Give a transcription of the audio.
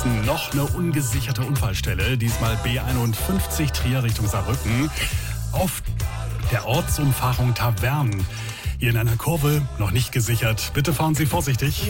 Osten noch eine ungesicherte Unfallstelle. Diesmal B51 Trier Richtung Saarbrücken. Auf der Ortsumfahrung Tavern. Hier in einer Kurve, noch nicht gesichert. Bitte fahren Sie vorsichtig.